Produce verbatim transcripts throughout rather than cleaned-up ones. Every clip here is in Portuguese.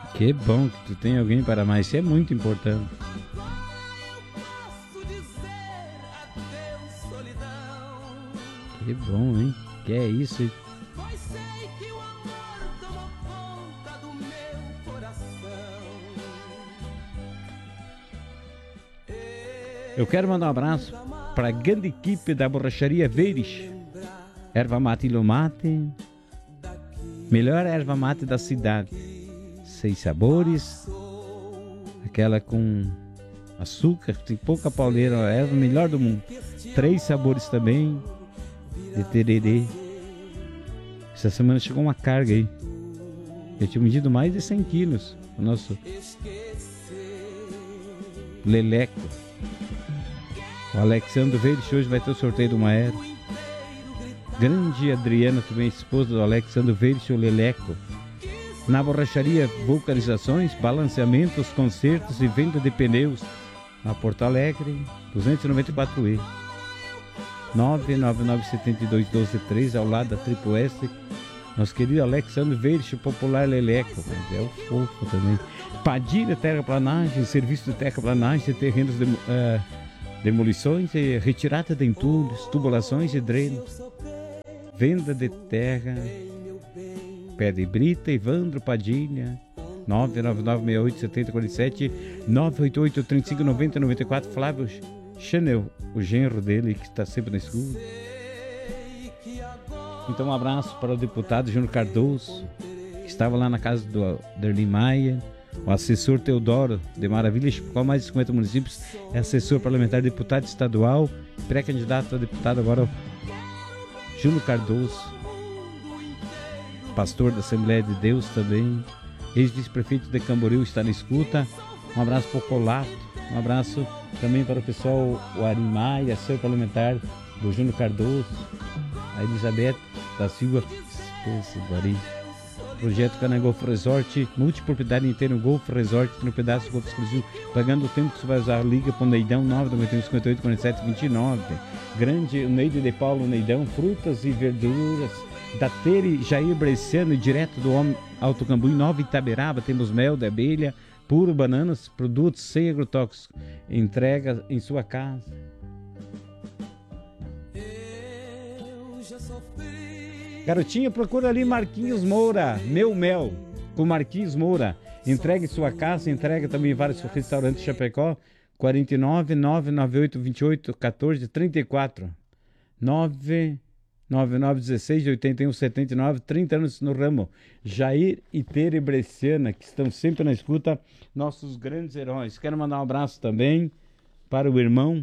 Que bom que tu tem alguém para amar. Isso é muito importante. Que bom, hein? Que é isso, hein? Eu quero mandar um abraço para a grande equipe da borracharia Veires. Erva mate e lomate. Melhor erva mate da cidade. Seis sabores. Aquela com açúcar, tem pouca pauleira. A erva melhor do mundo. Três sabores também. De tererê. Essa semana chegou uma carga aí. Eu tinha medido mais de cem quilos. O nosso leleco. O Alexandre Veires hoje vai ter o sorteio de uma era. Grande Adriana, também esposa do Alexandre Veires, o Leleco. Na borracharia, vulcanizações, balanceamentos, consertos e venda de pneus. Na Porto Alegre, duzentos e noventa e quatro E. nove nove nove sete dois um dois três, ao lado da Triple S. Nosso querido Alexandre Veires, o popular Leleco. É o fofo também. Padilha Terraplanagem, serviço de terraplanagem, terrenos de... Uh, demolições e retirada de entulhos, tubulações e drenos. Venda de terra. Pedra e Brita, Evandro Padilha. nove nove nove seis oito sete zero quatro sete, nove oito oito três cinco nove zero nove quatro. Flávio Chanel, o genro dele que está sempre na escuta. Então um abraço para o deputado Júnior Cardoso, que estava lá na casa do Derli Maia. O assessor Teodoro de Maravilha, com mais de cinquenta municípios, é assessor parlamentar, deputado estadual, pré-candidato a deputado agora, Júnior Cardoso, pastor da Assembleia de Deus também, ex-vice-prefeito de Camboriú, está na escuta. Um abraço para o Colato, um abraço também para o pessoal, o Ari Maia, assessor parlamentar do Júnior Cardoso, a Elizabeth da Silva, esposa do Ari. Projeto Cana Golf Resort, multipropriedade inteira no Golf Resort, no pedaço Golf exclusivo, pagando o tempo que você vai usar. Liga para o Neidão nove nove um cinco oito quatro sete dois nove. Grande o Neide de Paulo Neidão, frutas e verduras. Da Tere Jair Bresciano, direto do Homem Alto Cambuí, Nova Itaberaba, temos mel de abelha, puro bananas, produtos sem agrotóxicos. Entrega em sua casa. Garotinha, procura ali Marquinhos Moura, Meu Mel, com Marquinhos Moura. Entrega em sua casa, entrega também em vários restaurantes de Chapecó. quarenta e nove, nove nove oito, vinte e oito, quatorze, trinta e quatro. nove nove nove um seis, oito um sete nove, trinta anos no ramo. Jair e Tere Bresciana, que estão sempre na escuta, nossos grandes heróis. Quero mandar um abraço também para o irmão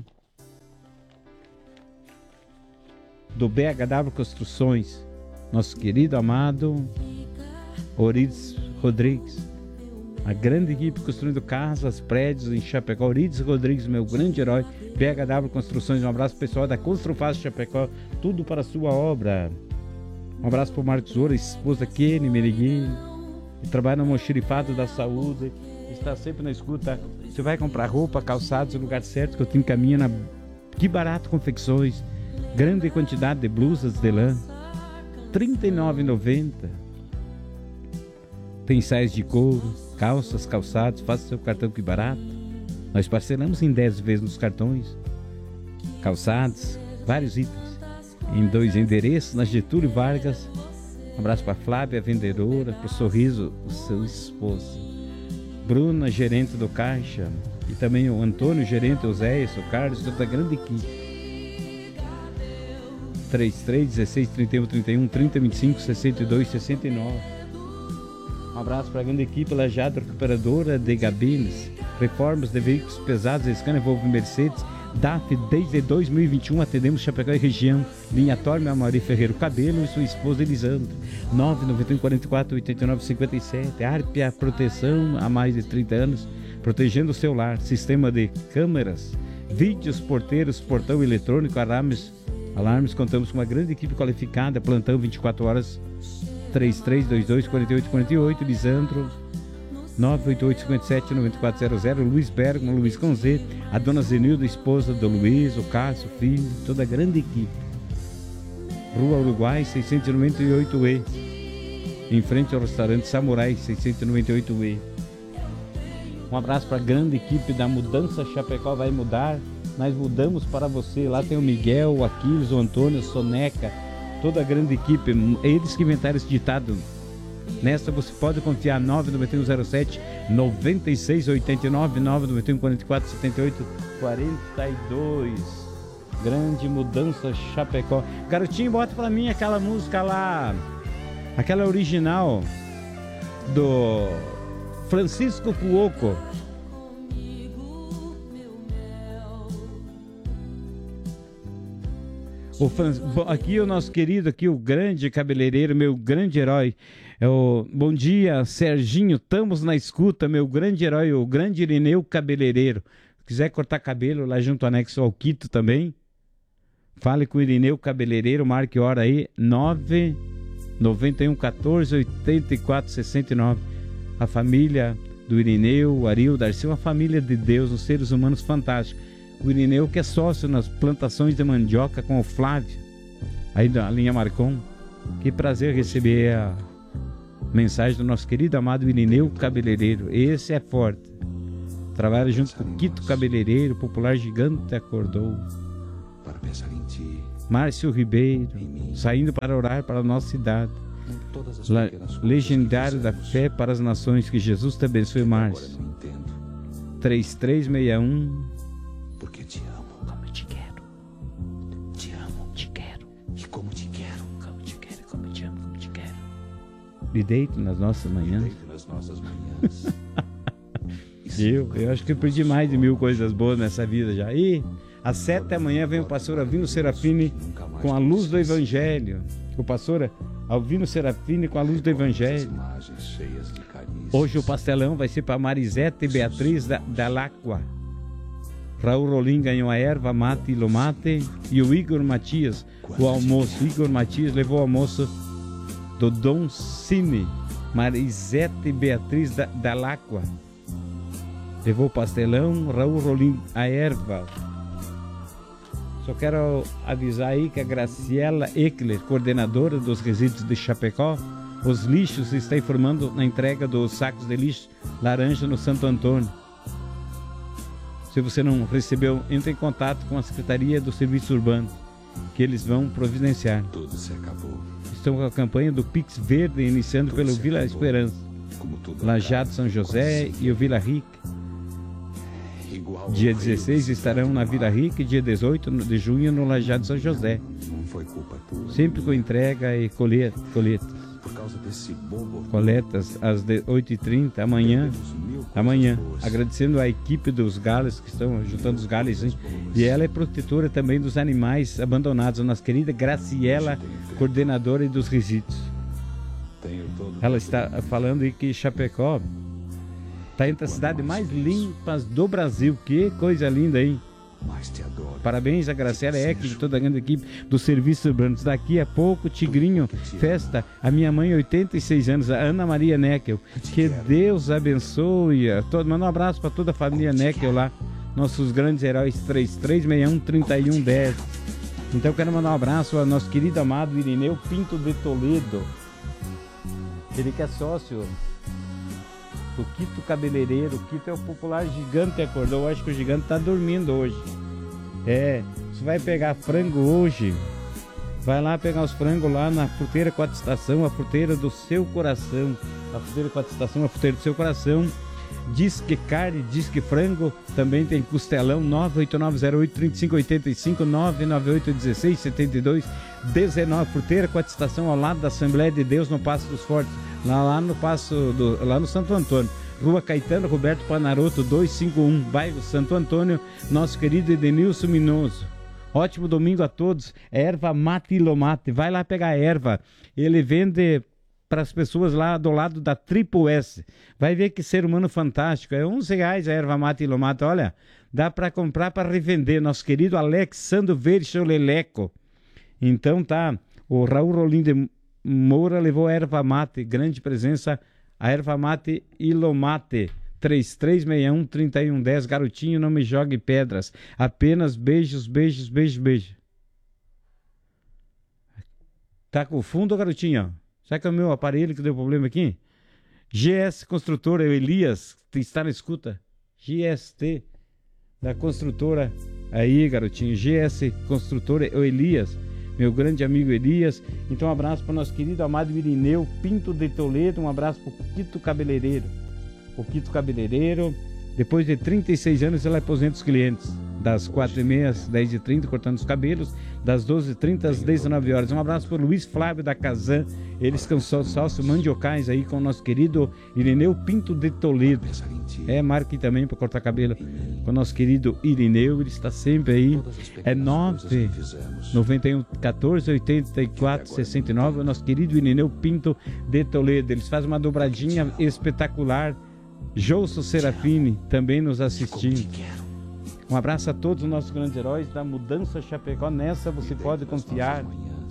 do B H W Construções, nosso querido amado Orides Rodrigues, a grande equipe construindo casas, prédios em Chapecó. Orides Rodrigues, meu grande herói, B H W Construções. Um abraço pessoal da Construfaz Chapecó, tudo para a sua obra. Um abraço para o Marcos Oura, esposa Kenny Meriguinho, que trabalha no Mochirifado da Saúde, está sempre na escuta. Você vai comprar roupa, calçados, no lugar certo, que eu te encaminho na Que Barato Confecções. Grande quantidade de blusas de lã, trinta e nove reais e noventa centavos. Pensais de couro, calças, calçados, faça seu cartão Que Barato. Nós parcelamos em dez vezes nos cartões. Calçados, vários itens, em dois endereços, na Getúlio Vargas. Um abraço para Flávia, vendedora, para o Sorriso, o seu esposo. Bruna, gerente do Caixa. E também o Antônio, gerente, o Zé, o Carlos, toda a grande equipe. trinta e três, dezesseis, trinta e um, trinta e um, trinta, vinte e cinco, sessenta e dois, sessenta e nove. Um abraço para a grande equipe Lajado Recuperadora de Gabines, reformas de veículos pesados, Scania, Volvo, Mercedes, D A F. Desde dois mil e vinte e um atendemos Chapecó e região. Linha Torme, Amaury Ferreiro Cabelo e sua esposa Elisandro. nove nove um, quarenta e quatro, oitenta e nove, cinquenta e sete. Arpia Proteção, há mais de trinta anos, protegendo o seu lar. Sistema de câmeras, vídeos, porteiros, portão eletrônico, alarmes. Alarmes, contamos com uma grande equipe qualificada, plantão vinte e quatro horas, trinta e três, vinte e dois, quarenta e oito, quarenta e oito, Lisandro, nove oito oito, cinquenta e sete, noventa e quatro zero zero, Luiz Bergman, Luiz com Z, a dona Zenilda, esposa do Luiz, o Cássio, filho, toda a grande equipe. Rua Uruguai, seiscentos e noventa e oito E, em frente ao restaurante Samurai, seiscentos e noventa e oito E. Um abraço para a grande equipe da Mudança Chapecó. Vai mudar, nós mudamos para você. Lá tem o Miguel, o Aquiles, o Antônio, o Soneca, toda a grande equipe. Eles que inventaram esse ditado. Nesta você pode confiar. Nove nove um zero sete nove seis oito nove, nove nove um quatro quatro sete oito quatro dois. Grande Mudança Chapecó. Garotinho, bota pra mim aquela música lá, aquela original do Francisco Cuoco. O Fran... Aqui o nosso querido, aqui o grande cabeleireiro, meu grande herói. É o... Bom dia, Serginho, estamos na escuta, meu grande herói, o grande Irineu Cabeleireiro. Se quiser cortar cabelo lá junto anexo ao Quito também, fale com o Irineu Cabeleireiro, marque hora aí, nove nove um um quatro oito quatro seis nove. A família do Irineu, o Arildo, Darcy, uma família de Deus, os seres humanos fantásticos. O Irineu que é sócio nas plantações de mandioca com o Flávio, aí da linha Marcon. Que prazer receber a mensagem do nosso querido amado Irineu Cabeleireiro. Esse é forte. Trabalha junto com o Quito Cabeleireiro, popular gigante acordou. Para pensar em ti, Márcio Ribeiro, saindo para orar para a nossa cidade. La, legendário da fé para as nações. Que Jesus te abençoe, Márcio. três três seis um. Porque te amo. Como te quero. Te amo. Te quero. E como te quero. Como te quero. Como te amo. Como te quero. Me deito nas nossas manhãs. Me deito nas nossas manhãs. eu, eu acho que eu perdi mais de mil coisas boas nessa vida já. E às sete da manhã vem o pastor Alvino Serafini com a luz do Evangelho. O pastor Alvino Serafini com a luz do Evangelho. Hoje o pastelão vai ser para Marisete e Beatriz da, da Lacqua. Raul Rolim ganhou a erva mate e lomate. E o Igor Matias, o almoço. Igor Matias levou o almoço do Dom Cine. Marisete e Beatriz da, da Lacqua. Levou o pastelão. Raul Rolim a erva. Só quero avisar aí que a Graciela Eckler, coordenadora dos resíduos de Chapecó, os lixos está informando na entrega dos sacos de lixo laranja no Santo Antônio. Se você não recebeu, entre em contato com a Secretaria do Serviço Urbano, que eles vão providenciar. Tudo se acabou. Estão com a campanha do Pix Verde, iniciando tudo pelo Vila acabou. Esperança, Lajeado São José e o Vila Rica. Dia dezesseis estarão na Vila Rica e dia dezoito de junho no Lajeado São José. Sempre com entrega e coleta, coletas. Coletas às oito e trinta amanhã. Amanhã. Agradecendo a equipe dos galhos que estão juntando os galhos. Hein? E ela é protetora também dos animais abandonados. A nossa querida Graciela, coordenadora dos resíduos. Ela está falando aí que Chapecó está entre as cidades mais limpas do Brasil. Que coisa linda, hein? Parabéns a Graciela Eck e toda a grande equipe do Serviço Urbano. Daqui a pouco, Tigrinho, festa. A minha mãe, oitenta e seis anos, a Ana Maria Neckel. Que Deus abençoe. Manda um abraço para toda a família Neckel lá. Nossos grandes heróis, três três seis um, três um um zero. Então eu quero mandar um abraço ao nosso querido amado Irineu Pinto de Toledo. Ele que é sócio do Quito Cabeleireiro. O Quito é o popular gigante acordou. Eu acho que o gigante está dormindo hoje. É, você vai pegar frango hoje, vai lá pegar os frangos lá na Fruteira Quatro Estação, a fruteira do seu coração. A Fruteira Quatro Estação, a fruteira do seu coração. Disque carne, disque frango, também tem costelão. Nove oito nove zero oito três cinco oito cinco, nove nove oito um seis sete dois um nove. Fruteira Quatro Estação, ao lado da Assembleia de Deus, no Passo dos Fortes, lá, lá no Passo do, lá no Santo Antônio. Rua Caetano Roberto Panaroto duzentos e cinquenta e um, bairro Santo Antônio. Nosso querido Edenilson Minoso. Ótimo domingo a todos. Erva mate e lomate. Vai lá pegar a erva. Ele vende para as pessoas lá do lado da Triple S. Vai ver que ser humano fantástico. É onze reais a erva mate e lomate. Olha, dá para comprar para revender. Nosso querido Alexandre Vercholeleco. Então tá. O Raul Rolim de Moura levou a erva mate. Grande presença. A erva mate e lomate. três três seis um, três um um zero. Garotinho, não me jogue pedras. Apenas beijos, beijos, beijos, beijos. Tá com fundo, garotinho? Será que é o meu aparelho que deu problema aqui? G S Construtora, o Elias, está na escuta. G S T, da construtora. Aí, garotinho, G S Construtora, o Elias, meu grande amigo Elias. Então, um abraço para o nosso querido amado Irineu Pinto de Toledo. Um abraço para o Quito Cabeleireiro. O Quito Cabeleireiro, depois de trinta e seis anos, ele aposenta os clientes. Das quatro e meia às dez e trinta, cortando os cabelos. Das doze e trinta às dezenove horas. Um abraço para o Luiz Flávio da Casan. Eles que são sócios mandiocais aí com o nosso querido Irineu Pinto de Toledo. É, marque também para cortar cabelo com o nosso querido Irineu. Ele está sempre aí. É nove nove um um quatro oito quatro seis nove. O nosso querido Irineu Pinto de Toledo. Eles fazem uma dobradinha espetacular. Jolson Serafini também nos assistindo. Um abraço a todos os nossos grandes heróis da Mudança Chapecó. Nessa você pode confiar.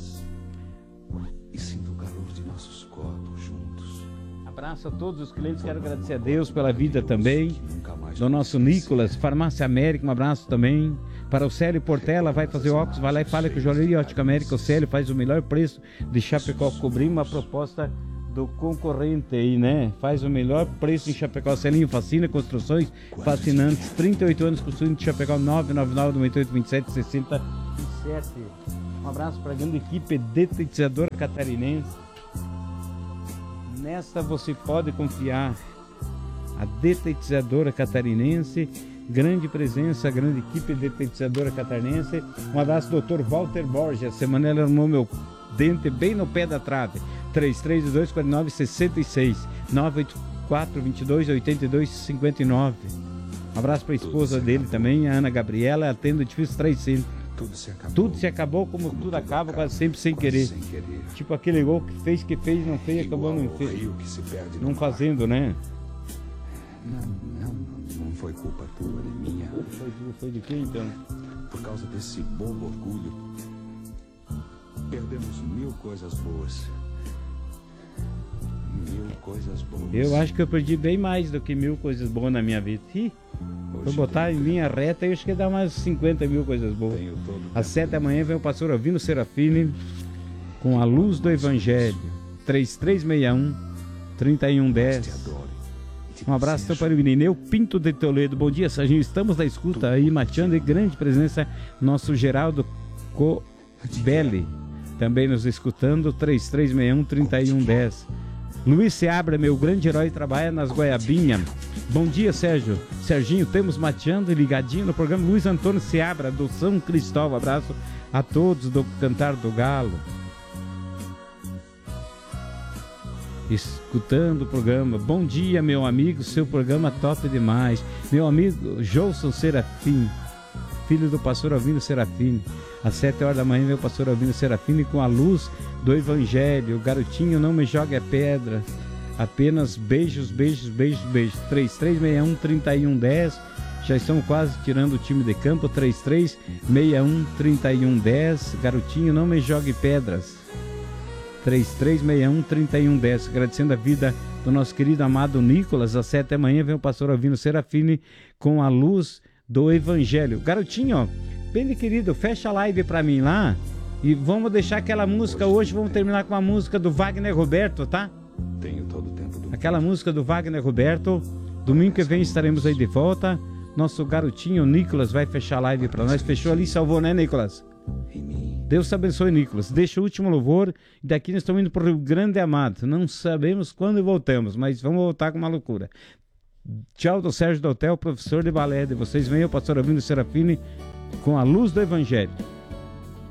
E sinto o calor de nossos corpos juntos. Abraço a todos os clientes. Quero agradecer a Deus pela vida também. Do nosso Nicolas, Farmácia América. Um abraço também. Para o Célio Portela, vai fazer óculos. Vai lá e fala que o Joalheria Ótica América, o Célio, faz o melhor preço de Chapecó. Cobrir uma proposta do concorrente aí, né? Faz o melhor preço em Chapecó. Celinho Fascina, construções fascinantes. trinta e oito anos construindo de Chapecó. Nove nove nove, noventa e oito, vinte e sete, sessenta e sete. Um abraço para a grande equipe detetizadora catarinense. Nessa você pode confiar. A detetizadora catarinense, grande presença, grande equipe detetizadora catarinense. Um abraço, doutor Walter Borges. Semana ele arrumou meu dente bem no pé da trave. três três dois, quatro nove, seis seis, nove oito quatro, dois dois, oito dois, cinco nove. Um abraço para a esposa dele também, a Ana Gabriela, atendo o edifício Trade Center. Tudo se acabou. Tudo se acabou como, como tudo acaba, acaba, quase sempre sem, quase querer. sem querer. Tipo aquele gol que fez, que fez, não fez, acabou não fez. Não fazendo, né? Não, não, não foi culpa tua nem minha. Foi, foi de quem então? Por causa desse bobo orgulho, perdemos mil coisas boas. Mil coisas boas. Eu acho que eu perdi bem mais do que mil coisas boas na minha vida. Ih, vou botar em linha reta, eu acho que dá mais cinquenta mil coisas boas. Às sete da manhã vem o pastor Alvino Serafini com a luz do Evangelho. três três seis um, três um um zero. Um abraço então para o Irineu Pinto de Toledo. Bom dia, Serginho. Estamos na escuta aí, mateando, e grande presença nosso Geraldo Cobelli, também nos escutando. Três três seis um, três um um zero. Luiz Seabra, meu grande herói, trabalha nas Goiabinhas. Bom dia, Sérgio. Serginho, temos mateando e ligadinho no programa. Luiz Antônio Seabra, do São Cristóvão. Abraço a todos do Cantar do Galo. Escutando o programa. Bom dia, meu amigo, seu programa top demais. Meu amigo Jolson Serafim, filho do pastor Alvino Serafini. Às sete horas da manhã vem o pastor Alvino Serafini com a luz do Evangelho. Garotinho, não me jogue a pedra. Apenas beijos, beijos, beijos, beijos. três três seis um, três um um zero. Já estamos quase tirando o time de campo. três três seis um, três um um zero. Garotinho, não me jogue pedras. três três seis um, três um um zero. Agradecendo a vida do nosso querido amado Nicolas. Às sete da manhã vem o pastor Alvino Serafini com a luz do Evangelho. Garotinho, ó, bem querido, fecha a live pra mim lá. E vamos deixar aquela música hoje. Vamos terminar com a música do Wagner Roberto, tá? Tenho todo o tempo do Aquela música do Wagner Roberto. Domingo que vem estaremos aí de volta. Nosso garotinho Nicolas vai fechar a live pra nós. Fechou ali, salvou, né, Nicolas? Deus te abençoe, Nicolas. Deixa o último louvor. E daqui nós estamos indo para o Rio Grande Amado. Não sabemos quando voltamos, mas vamos voltar com uma loucura. Tchau do Sérgio do Hotel, professor de balé de vocês. Venham o pastor Alvino Serafini com a luz do Evangelho.